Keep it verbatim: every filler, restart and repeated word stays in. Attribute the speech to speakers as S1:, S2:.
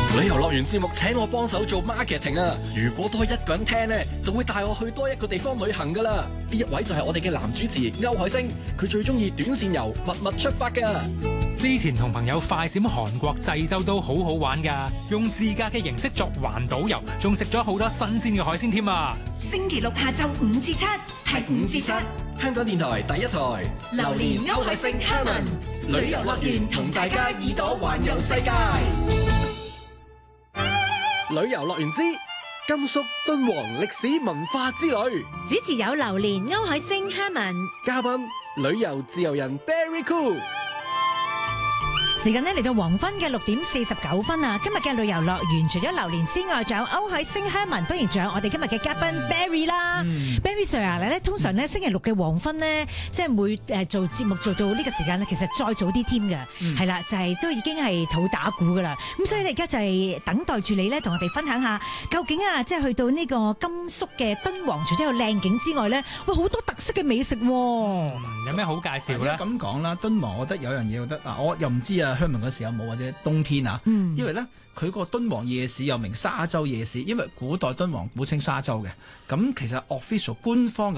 S1: 旅遊樂園節目請我幫手做 marketing 啊！如果多一個人聽呢，就會帶我去多一個地方旅行噶啦。呢一位就係我哋嘅男主持歐海星，佢最中意短線遊，密密出發噶。
S2: 之前同朋友快閃韓國濟州都好好玩噶，用自駕嘅形式作環島遊，仲食咗好多新鮮嘅海鮮添啊！
S3: 星期六下晝五至七，係五至七，
S1: 香港電台第一台，
S3: 榴蓮歐海星 Herman 旅遊樂園同大家耳朵環遊世界。
S1: 旅遊樂園之甘肅敦煌歷史文化之旅，
S4: 主持有榴蓮歐海星 Herman，
S1: 嘉賓旅遊自由人 Berry Cool。
S4: 時間呢嚟到黃昏嘅六點四十九分啊！今日嘅旅遊樂園除咗榴蓮之外，仲有歐海星 Herman， 當然仲有我哋今日嘅嘉賓 Berry 啦。嗯、Berry Sir 啊，咧通常咧星期六嘅黃昏咧，即係會誒做節目做到呢個時間咧，其實再早啲添嘅，係啦、嗯，就係、是、都已經係肚打鼓噶啦。咁所以咧而家就係等待住你咧，同我哋分享下究竟啊，即係去到呢個甘肅嘅敦煌，除咗有靚景之外咧，喂好多特色嘅美食、啊
S2: 嗯，有咩好介紹咧？
S5: 咁講啦，敦煌我覺得有樣嘢，我覺得啊，我又唔知啊。香港嗰時有冇或者冬天啊？嗯、因為咧佢個敦煌夜市又名沙洲夜市，因為古代敦煌古稱沙洲嘅。咁其實 official 官方嘅